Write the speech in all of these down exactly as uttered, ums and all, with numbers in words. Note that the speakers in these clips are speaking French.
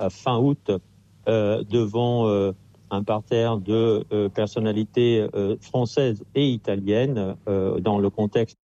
à fin août euh, devant euh, un parterre de euh, personnalités euh, françaises et italiennes euh, dans le contexte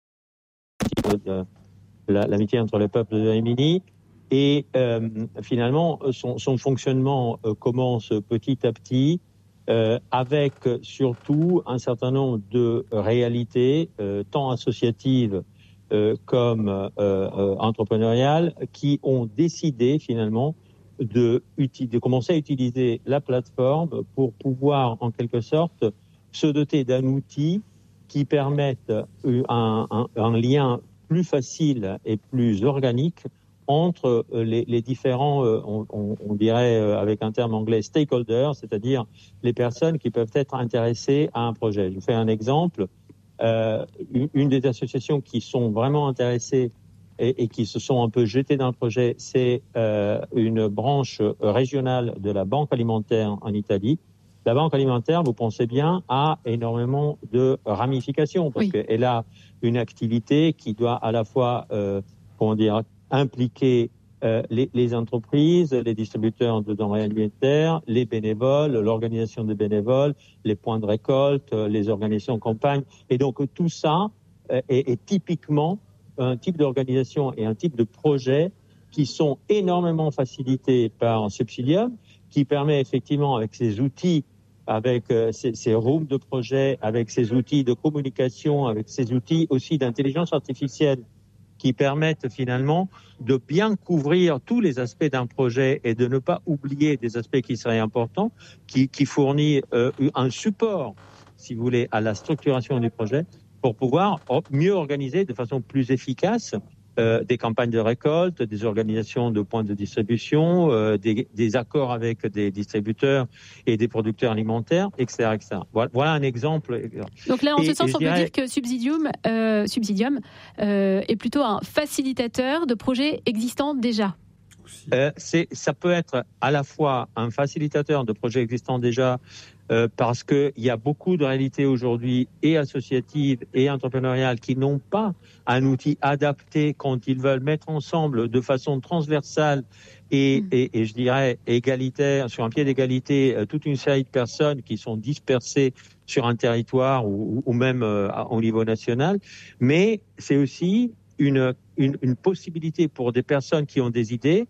de la, l'amitié entre les peuples de Rimini. Et euh, finalement, son, son fonctionnement euh, commence petit à petit euh, avec surtout un certain nombre de réalités, euh, tant associatives euh, comme euh, euh, entrepreneuriales, qui ont décidé finalement de, de commencer à utiliser la plateforme pour pouvoir en quelque sorte se doter d'un outil qui permette un, un, un lien plus facile et plus organique entre les, les différents, on, on, on dirait avec un terme anglais, stakeholders, c'est-à-dire les personnes qui peuvent être intéressées à un projet. Je vous fais un exemple. Euh, une, une des associations qui sont vraiment intéressées et, et qui se sont un peu jetées dans le projet, c'est euh, une branche régionale de la Banque alimentaire en Italie. La Banque alimentaire, vous pensez bien, a énormément de ramifications parce oui. qu'elle a une activité qui doit à la fois, euh, comment dire, impliquer euh, les, les entreprises, les distributeurs de denrées alimentaires, les bénévoles, l'organisation des bénévoles, les points de récolte, les organisations de campagne. Et donc tout ça euh, est, est typiquement un type d'organisation et un type de projet qui sont énormément facilités par Subsidium, qui permet effectivement avec ces outils, avec euh, ces, ces rooms de projet, avec ces outils de communication, avec ces outils aussi d'intelligence artificielle qui permettent finalement de bien couvrir tous les aspects d'un projet et de ne pas oublier des aspects qui seraient importants, qui, qui fournit euh, un support, si vous voulez, à la structuration du projet pour pouvoir mieux organiser de façon plus efficace Euh, des campagnes de récolte, des organisations de points de distribution, euh, des, des accords avec des distributeurs et des producteurs alimentaires, et cetera, et cetera. Voilà, voilà un exemple. Donc là, en et, ce sens, on dirais... peut dire que Subsidium, euh, Subsidium euh, est plutôt un facilitateur de projets existants déjà. Euh, c'est, ça peut être à la fois un facilitateur de projets existants déjà, euh, parce qu'il y a beaucoup de réalités aujourd'hui, et associatives et entrepreneuriales, qui n'ont pas un outil adapté quand ils veulent mettre ensemble de façon transversale et, mmh. et, et je dirais égalitaire, sur un pied d'égalité, euh, toute une série de personnes qui sont dispersées sur un territoire ou, ou même euh, au niveau national. Mais c'est aussi une, une, une possibilité pour des personnes qui ont des idées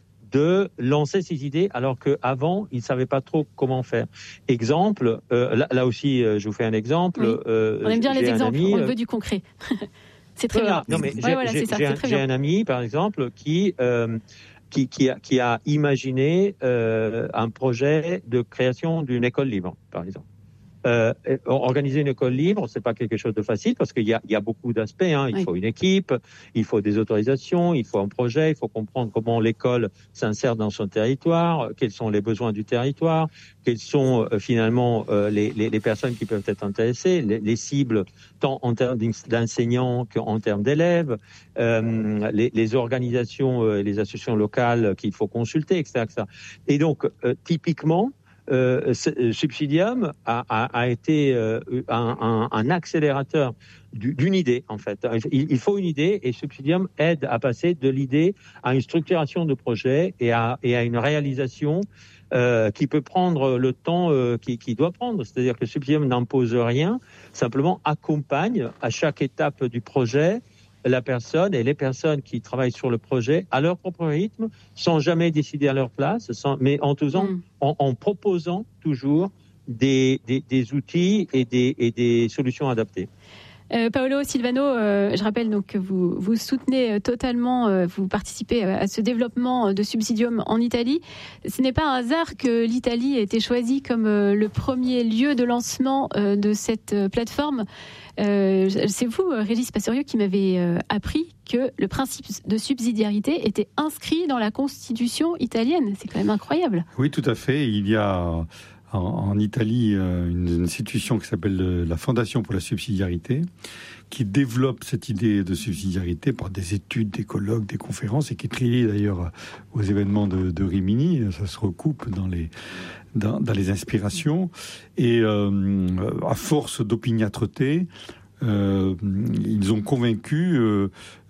de lancer ces idées alors qu'avant, ils ne savaient pas trop comment faire. Exemple, euh, là, là aussi, euh, je vous fais un exemple. Oui. Euh, on aime bien les exemples, ami, on veut du concret. C'est très voilà, bien. Non, mais ouais, j'ai, voilà, j'ai, c'est ça, j'ai, c'est un, très j'ai bien. un ami, par exemple, qui, euh, qui, qui, a, qui a imaginé euh, un projet de création d'une école libre, par exemple. Euh, organiser une école libre, c'est pas quelque chose de facile parce qu'il y a, il y a beaucoup d'aspects. Hein. Il oui. faut une équipe, il faut des autorisations, il faut un projet, il faut comprendre comment l'école s'insère dans son territoire, quels sont les besoins du territoire, quelles sont euh, finalement euh, les, les, les personnes qui peuvent être intéressées, les, les cibles tant en termes d'enseignants qu'en termes d'élèves, euh, les, les organisations et euh, les associations locales qu'il faut consulter, et cetera, et cetera. Et donc, euh, typiquement, Euh, Subsidium a, a, a été euh, un, un, un accélérateur du, d'une idée, en fait. Il, il faut une idée et Subsidium aide à passer de l'idée à une structuration de projet et à, et à une réalisation euh, qui peut prendre le temps euh, qui, qui doit prendre. C'est-à-dire que Subsidium n'impose rien, simplement accompagne à chaque étape du projet la personne et les personnes qui travaillent sur le projet à leur propre rythme, sans jamais décider à leur place, sans, mais en, faisant, mmh. en, en proposant toujours des, des, des outils et des, et des solutions adaptées. Euh, Paolo Silvano, euh, je rappelle donc que vous, vous soutenez totalement, euh, vous participez à ce développement de Subsidium en Italie. Ce n'est pas un hasard que l'Italie ait été choisie comme euh, le premier lieu de lancement euh, de cette euh, plateforme. Euh, c'est vous, Régis Pastorius, qui m'avez euh, appris que le principe de subsidiarité était inscrit dans la Constitution italienne. C'est quand même incroyable. Oui, tout à fait. Il y a en, en Italie une, une institution qui s'appelle la Fondation pour la subsidiarité, qui développe cette idée de subsidiarité par des études, des colloques, des conférences, et qui est triée d'ailleurs aux événements de, de Rimini. Ça se recoupe dans les Dans, dans les inspirations, et euh, à force d'opiniâtreté, euh, ils ont convaincu euh,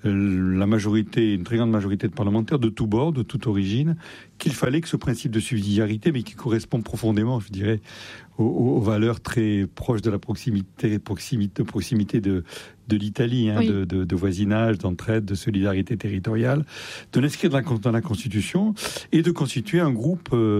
la majorité, une très grande majorité de parlementaires de tous bords, de toute origine, qu'il fallait que ce principe de subsidiarité, mais qui correspond profondément, je dirais, aux, aux valeurs très proches de la proximité, proximité, proximité de, de l'Italie, hein, oui. de, de, de voisinage, d'entraide, de solidarité territoriale, de l'inscrire dans la, dans la Constitution et de constituer un groupe euh,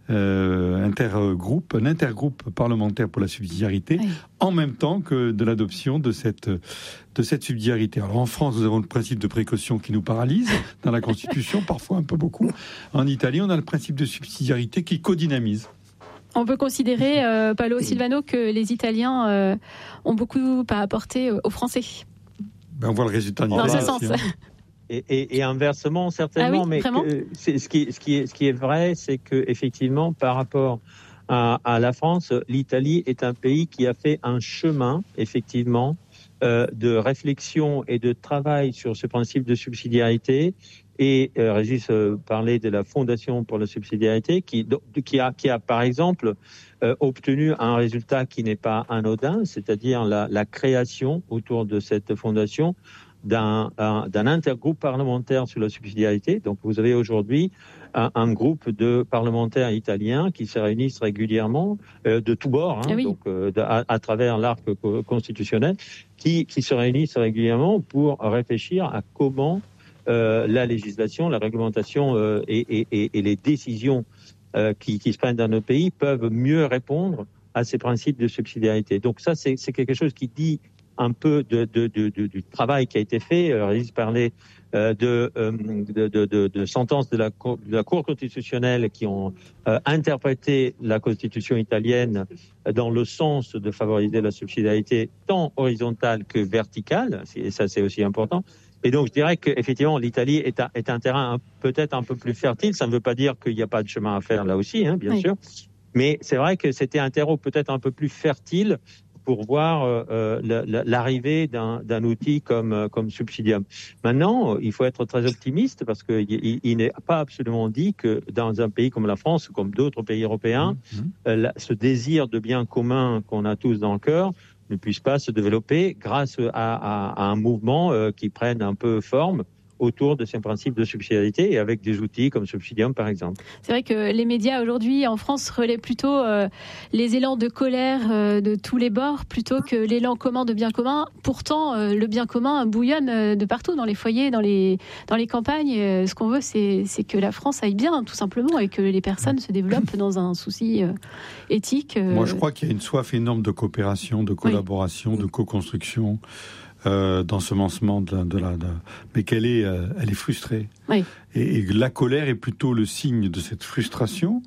Euh, intergroupe, un intergroupe parlementaire pour la subsidiarité, oui. en même temps que de l'adoption de cette, de cette subsidiarité. Alors en France, nous avons le principe de précaution qui nous paralyse dans la Constitution, parfois un peu beaucoup. En Italie, on a le principe de subsidiarité qui codynamise. On peut considérer, euh, Paolo Silvano, que les Italiens euh, ont beaucoup à apporter aux Français. Ben, on voit le résultat en Italie. Dans ce sens. Hein. Et, et, et inversement, certainement, ah oui, mais que, c'est, ce, qui, ce, qui est, ce qui est vrai, c'est que effectivement, par rapport à, à la France, l'Italie est un pays qui a fait un chemin, effectivement, euh, de réflexion et de travail sur ce principe de subsidiarité. Et euh, Régis euh, parlait de la Fondation pour la subsidiarité, qui, qui, a, qui a, par exemple, euh, obtenu un résultat qui n'est pas anodin, c'est-à-dire la, la création autour de cette fondation D'un, un, d'un intergroupe parlementaire sur la subsidiarité. Donc, vous avez aujourd'hui un, un groupe de parlementaires italiens qui se réunissent régulièrement euh, de tous bords, hein, ah oui. donc euh, de, à, à travers l'arc constitutionnel, qui, qui se réunissent régulièrement pour réfléchir à comment euh, la législation, la réglementation euh, et, et, et, et les décisions euh, qui, qui se prennent dans nos pays peuvent mieux répondre à ces principes de subsidiarité. Donc ça, c'est, c'est quelque chose qui dit un peu de, de, de, de, du travail qui a été fait. Régis parlait euh, de, euh, de, de, de, de sentences de la, Cour, de la Cour constitutionnelle qui ont euh, interprété la Constitution italienne dans le sens de favoriser la subsidiarité tant horizontale que verticale, et ça c'est aussi important. Et donc je dirais qu'effectivement l'Italie est un, est un terrain un, peut-être un peu plus fertile. Ça ne veut pas dire qu'il n'y a pas de chemin à faire là aussi, hein, bien oui. sûr. Mais c'est vrai que c'était un terreau peut-être un peu plus fertile pour voir euh, la, l'arrivée d'un, d'un outil comme, comme Subsidium. Maintenant, il faut être très optimiste parce qu'il il, il n'est pas absolument dit que dans un pays comme la France, comme d'autres pays européens, mmh. euh, la, ce désir de bien commun qu'on a tous dans le cœur ne puisse pas se développer grâce à, à, à un mouvement euh, qui prenne un peu forme autour de ces principes de subsidiarité et avec des outils comme Subsidium par exemple. C'est vrai que les médias aujourd'hui en France relaient plutôt euh, les élans de colère euh, de tous les bords plutôt que l'élan commun de bien commun. Pourtant, euh, le bien commun bouillonne euh, de partout, dans les foyers, dans les, dans les campagnes. Euh, ce qu'on veut, c'est, c'est que la France aille bien, tout simplement, et que les personnes se développent dans un souci euh, éthique. Euh... Moi, je crois qu'il y a une soif énorme de coopération, de collaboration, oui. de co-construction. Euh, d'ensemencement de la, de la, de... mais qu'elle est, euh, elle est frustrée. Oui. Et, et la colère est plutôt le signe de cette frustration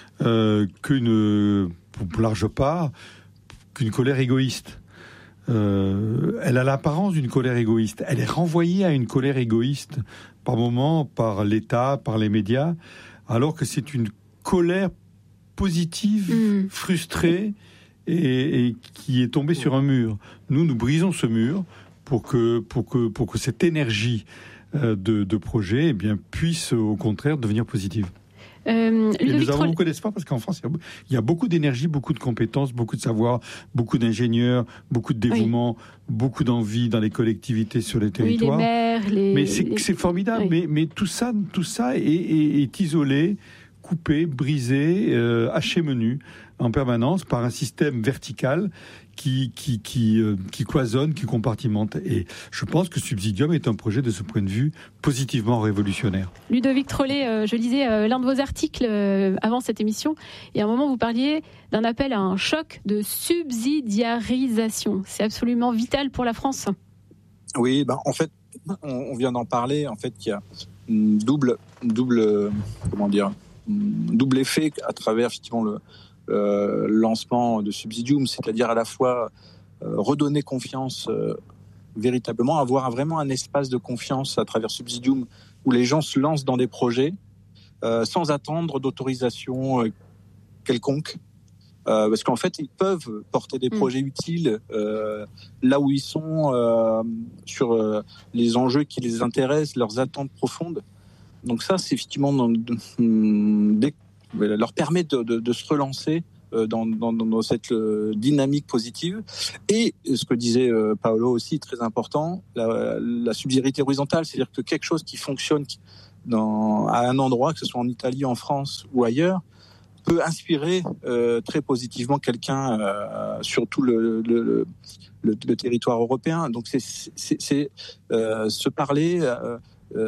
euh, qu'une, pour large part, qu'une colère égoïste. Euh, elle a l'apparence d'une colère égoïste. Elle est renvoyée à une colère égoïste par moments par l'État, par les médias, alors que c'est une colère positive, mmh. frustrée et, et qui est tombée sur un mur. Nous, nous brisons ce mur pour que, pour que, pour que cette énergie euh, de, de projet eh bien, puisse au contraire devenir positive. Euh, et nous avons beaucoup d'espoir parce qu'en France, il y a beaucoup d'énergie, beaucoup de compétences, beaucoup de savoir, beaucoup d'ingénieurs, beaucoup de dévouement, oui. beaucoup d'envie dans les collectivités, sur les territoires. Oui, les maires, les... Mais c'est, les... c'est formidable, oui. mais, mais tout ça, tout ça est, est, est isolé, coupé, brisé, euh, haché menu en permanence par un système vertical qui, qui, qui, euh, qui cloisonne, qui compartimente. Et je pense que Subsidium est un projet de ce point de vue positivement révolutionnaire. Ludovic Trollet, euh, je lisais euh, l'un de vos articles euh, avant cette émission, et à un moment vous parliez d'un appel à un choc de subsidiarisation. C'est absolument vital pour la France. Oui, ben, en fait, on, on vient d'en parler. En fait, il y a une double, double, comment dire, double effet à travers effectivement le Euh, lancement de Subsidium, c'est-à-dire à la fois euh, redonner confiance euh, véritablement, avoir vraiment un espace de confiance à travers Subsidium où les gens se lancent dans des projets euh, sans attendre d'autorisation euh, quelconque, euh, parce qu'en fait ils peuvent porter des mmh. projets utiles euh, là où ils sont, euh, sur euh, les enjeux qui les intéressent, leurs attentes profondes. Donc ça, c'est effectivement dans, dès leur permet de, de, de se relancer euh, dans, dans, dans cette euh, dynamique positive. Et ce que disait euh, Paolo aussi, très important, la, la subsidiarité horizontale, c'est-à-dire que quelque chose qui fonctionne dans, à un endroit, que ce soit en Italie, en France ou ailleurs, peut inspirer euh, très positivement quelqu'un euh, sur tout le, le, le, le, le territoire européen. Donc c'est, c'est, c'est euh, se parler, euh,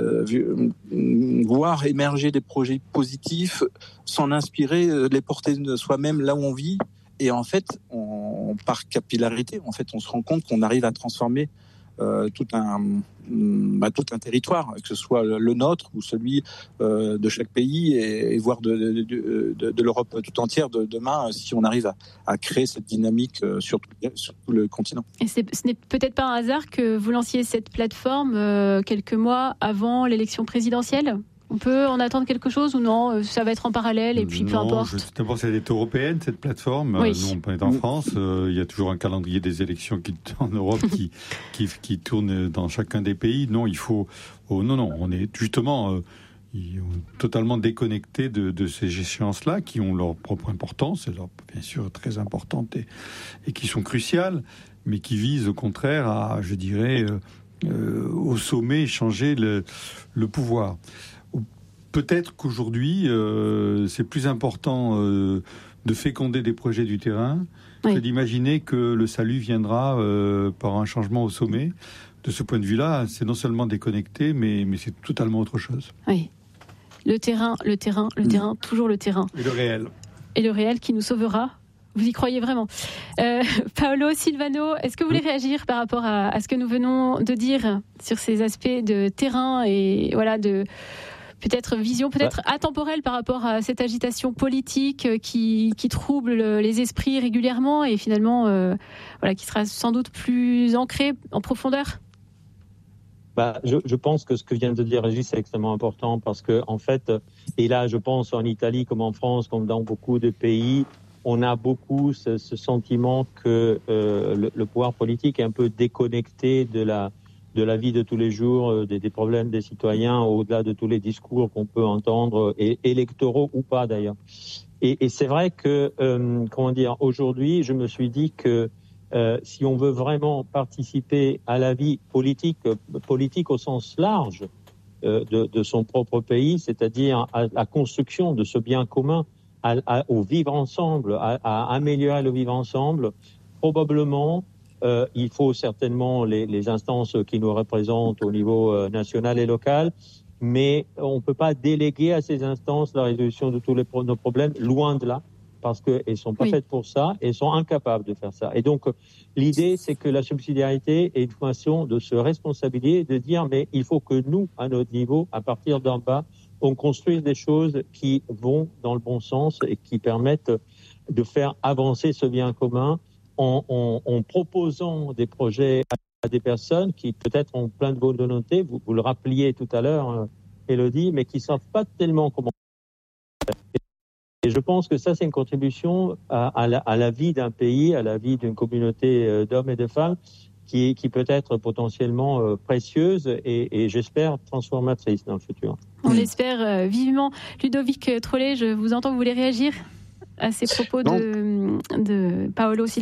euh, voir émerger des projets positifs, s'en inspirer, les porter de soi-même là où on vit. Et en fait, on, par capillarité, en fait, on se rend compte qu'on arrive à transformer Euh, tout un bah, tout un territoire, que ce soit le nôtre ou celui euh, de chaque pays, et, et voire de, de, de, de l'Europe tout entière de demain, si on arrive à, à créer cette dynamique euh, sur, tout, sur tout le continent. Et c'est, ce n'est peut-être pas un hasard que vous lanciez cette plateforme euh, quelques mois avant l'élection présidentielle ? On peut en attendre quelque chose ou non ? Ça va être en parallèle et puis non, peu importe. Je, d'abord, elle est européenne, cette plateforme. Oui. Nous, on est en France. Euh, il y a toujours un calendrier des élections qui, en Europe qui, qui, qui tourne dans chacun des pays. Non, il faut. Oh, non, non, on est justement euh, totalement déconnecté de, de ces échéances-là qui ont leur propre importance, et leur, bien sûr très importantes et, et qui sont cruciales, mais qui visent au contraire à, je dirais, euh, euh, au sommet, changer le, le pouvoir. Peut-être qu'aujourd'hui, euh, c'est plus important euh, de féconder des projets du terrain oui. que d'imaginer que le salut viendra euh, par un changement au sommet. De ce point de vue-là, c'est non seulement déconnecté, mais, mais c'est totalement autre chose. Oui. Le terrain, le terrain, le mmh. terrain, toujours le terrain. Et le réel. Et le réel qui nous sauvera. Vous y croyez vraiment ? euh, Paolo, Silvano, est-ce que vous voulez réagir par rapport à, à ce que nous venons de dire sur ces aspects de terrain et voilà de... peut-être vision peut-être ouais. atemporelle par rapport à cette agitation politique qui, qui trouble les esprits régulièrement et finalement euh, voilà, qui sera sans doute plus ancrée en profondeur. Bah, je, je pense que ce que vient de dire Régis est extrêmement important parce que en fait, et là je pense en Italie comme en France, comme dans beaucoup de pays, on a beaucoup ce, ce sentiment que euh, le, le pouvoir politique est un peu déconnecté de la de la vie de tous les jours, euh, des, des problèmes des citoyens, au-delà de tous les discours qu'on peut entendre, et, électoraux ou pas d'ailleurs. Et, et c'est vrai que, euh, comment dire, aujourd'hui, je me suis dit que euh, si on veut vraiment participer à la vie politique, euh, politique au sens large euh, de, de son propre pays, c'est-à-dire à la construction de ce bien commun, à, à, au vivre ensemble, à, à améliorer le vivre ensemble, probablement Euh, il faut certainement les, les instances qui nous représentent au niveau euh, national et local, mais on ne peut pas déléguer à ces instances la résolution de tous les pro- nos problèmes, loin de là, parce qu'elles ne sont pas oui. faites pour ça, elles sont incapables de faire ça. Et donc, l'idée, c'est que la subsidiarité est une façon de se responsabiliser, de dire, mais il faut que nous, à notre niveau, à partir d'en bas, on construise des choses qui vont dans le bon sens et qui permettent de faire avancer ce bien commun, En, en, en proposant des projets à des personnes qui peut-être ont plein de bonne volonté, vous, vous le rappeliez tout à l'heure, euh, Élodie, mais qui ne savent pas tellement comment faire. Et je pense que ça, c'est une contribution à, à, la, à la vie d'un pays, à la vie d'une communauté d'hommes et de femmes qui, qui peut être potentiellement euh, précieuse et, et j'espère transformatrice dans le futur. On l'espère euh, vivement. Ludovic Trollet, je vous entends, vous voulez réagir à ces propos de, de Paolo Silvano ?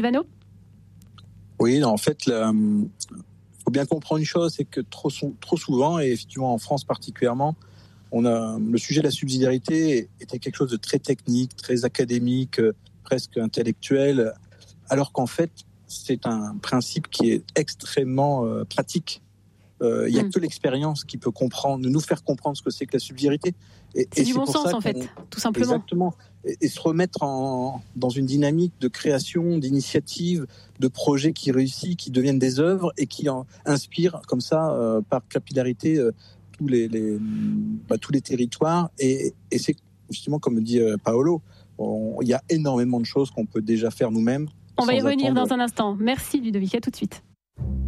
Oui, en fait, il faut bien comprendre une chose, c'est que trop, trop souvent, et effectivement en France particulièrement, on a, le sujet de la subsidiarité était quelque chose de très technique, très académique, presque intellectuel, alors qu'en fait, c'est un principe qui est extrêmement euh, pratique. Euh, il n'y a mmh. que l'expérience qui peut comprendre, nous faire comprendre ce que c'est que la subsidiarité. Et, c'est et du c'est bon sens, en fait, tout simplement. Exactement. Et, et se remettre en, dans une dynamique de création, d'initiative, de projets qui réussissent, qui deviennent des œuvres et qui en inspirent, comme ça, euh, par capillarité, euh, tous, les, les, bah, tous les territoires. Et, et c'est, justement, comme dit euh, Paolo, il y a énormément de choses qu'on peut déjà faire nous-mêmes. On va y revenir attendre. Dans un instant. Merci, Ludovic. À tout de suite.